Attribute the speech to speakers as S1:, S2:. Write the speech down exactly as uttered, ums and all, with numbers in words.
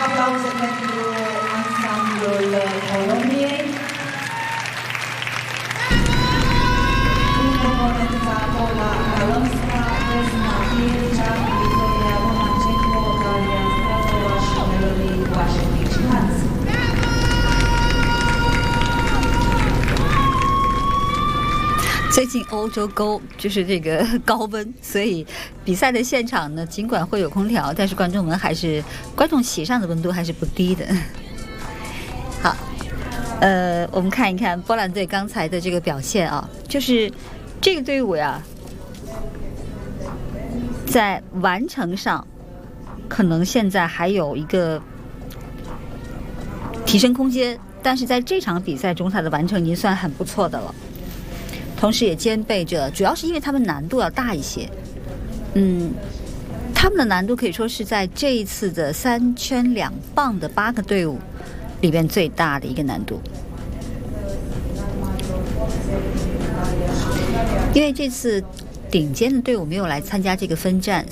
S1: Applauso pentru ansamblul Colombiei. Un component Paula Kalomska, Vesna Pilcea, Victoria Romancenko, Daria Stratova și Melody Washington-Hans. 最近欧洲高就是这个高温，所以比赛的现场呢，尽管会有空调，但是观众们还是观众席上的温度还是不低的。好，呃，我们看一看波兰队刚才的这个表现啊，就是这个队伍呀，在完成上可能现在还有一个提升空间，但是在这场比赛中，他的完成已经算很不错的了。同时也兼备着，主要是因为他们难度要大一些，嗯，他们的难度可以说是在这一次的三圈两棒的八个队伍里边最大的一个难度。因为这次顶尖的队伍没有来参加这个分站，